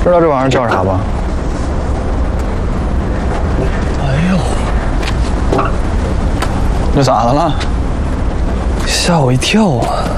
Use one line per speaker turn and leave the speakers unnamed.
知道这玩意儿叫啥吧？
哎呦，
这咋的了？
吓我一跳啊！